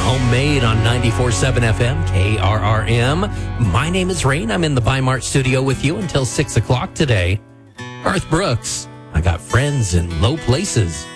Homemade on 94.7 FM, KRRM. My name is Rain. I'm in the Bi-Mart studio with you until 6 o'clock today. Garth Brooks, I got friends in low places.